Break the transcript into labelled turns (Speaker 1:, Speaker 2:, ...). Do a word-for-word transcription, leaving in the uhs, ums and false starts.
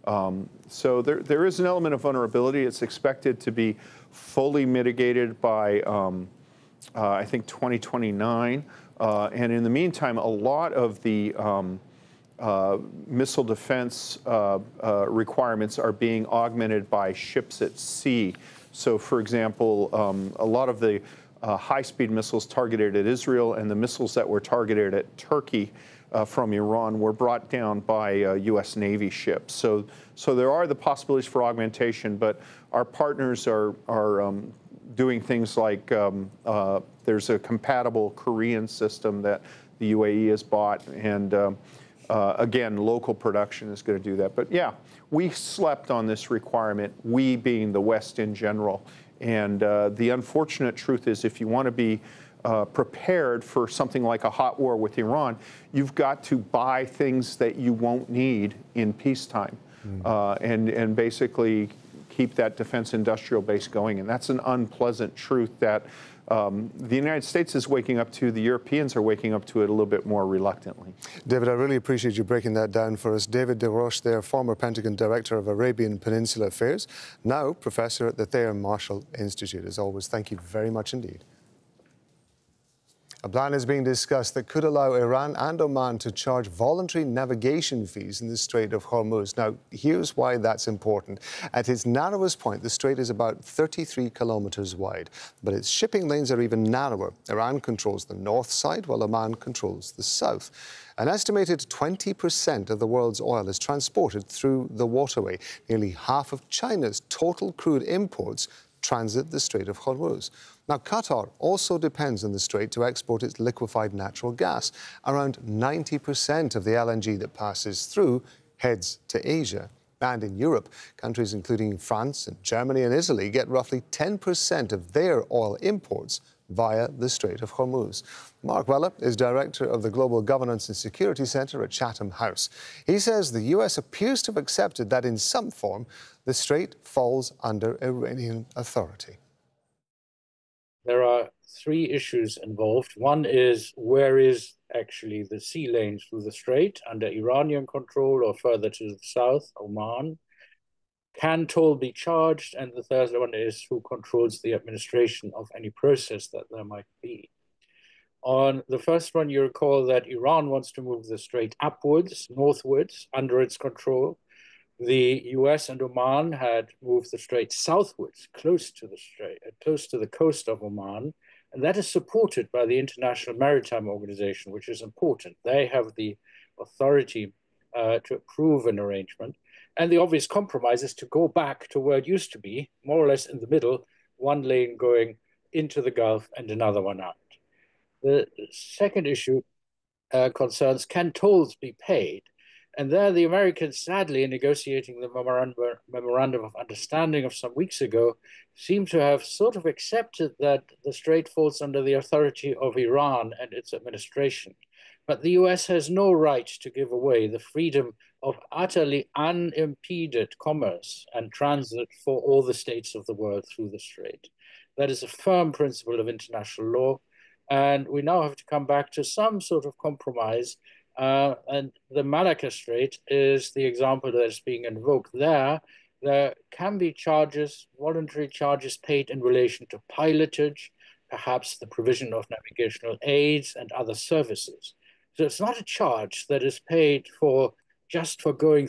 Speaker 1: Um, so there, there is an element of vulnerability. It's expected to be fully mitigated by, um, uh, I think, twenty twenty-nine. Uh, and in the meantime, a lot of the um, uh, missile defense uh, uh, requirements are being augmented by ships at sea. So, for example, um, a lot of the uh, high-speed missiles targeted at Israel and the missiles that were targeted at Turkey uh, from Iran were brought down by uh, U S Navy ships. So, so there are the possibilities for augmentation, but our partners are, are um, doing things like um, uh, there's a compatible Korean system that the U A E has bought, and um, uh, again, local production is going to do that. But yeah, we slept on this requirement, we being the West in general. And uh, the unfortunate truth is, if you want to be uh, prepared for something like a hot war with Iran, you've got to buy things that you won't need in peacetime, mm. uh, and, and basically keep that defense industrial base going. And that's an unpleasant truth that um, the United States is waking up to. The Europeans are waking up to it a little bit more reluctantly.
Speaker 2: David, I really appreciate you breaking that down for us. David DeRoche there, former Pentagon Director of Arabian Peninsula Affairs, now Professor at the Thayer Marshall Institute. As always, thank you very much indeed. A plan is being discussed that could allow Iran and Oman to charge voluntary navigation fees in the Strait of Hormuz. Now, here's why that's important. At its narrowest point, the strait is about thirty-three kilometers wide, but its shipping lanes are even narrower. Iran controls the north side, while Oman controls the south. An estimated twenty percent of the world's oil is transported through the waterway. Nearly half of China's total crude imports transit the Strait of Hormuz. Now, Qatar also depends on the strait to export its liquefied natural gas. Around ninety percent of the L N G that passes through heads to Asia. And in Europe, countries including France and Germany and Italy get roughly ten percent of their oil imports via the Strait of Hormuz. Mark Weller is director of the Global Governance and Security Center at Chatham House. He says the U S appears to have accepted that in some form the strait falls under Iranian authority.
Speaker 3: There are three issues involved. One is, where is actually the sea lane through the strait, under Iranian control or further to the south, Oman? Can toll be charged? And the third one is, who controls the administration of any process that there might be? On the first one, you recall that Iran wants to move the strait upwards, northwards, under its control. The U S and Oman had moved the strait southwards, close to the strait, close to the coast of Oman, and that is supported by the International Maritime Organization, which is important. They have the authority uh, to approve an arrangement, and the obvious compromise is to go back to where it used to be, more or less in the middle, one lane going into the Gulf and another one out. The second issue uh, concerns, can tolls be paid? And there the Americans, sadly, in negotiating the memorandum, memorandum of understanding of some weeks ago, seem to have sort of accepted that the strait falls under the authority of Iran and its administration. But the U S has no right to give away the freedom of utterly unimpeded commerce and transit for all the states of the world through the strait. That is a firm principle of international law. And we now have to come back to some sort of compromise. Uh, and the Malacca Strait is the example that is being invoked there. There can be charges, voluntary charges paid in relation to pilotage, perhaps the provision of navigational aids and other services. So it's not a charge that is paid for just for going